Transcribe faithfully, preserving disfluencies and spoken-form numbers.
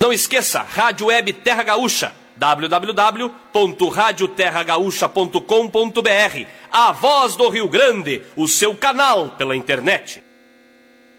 Não esqueça, Rádio Web Terra Gaúcha, w w w ponto rádio terra gaúcha ponto com ponto b r. A voz do Rio Grande, o seu canal pela internet.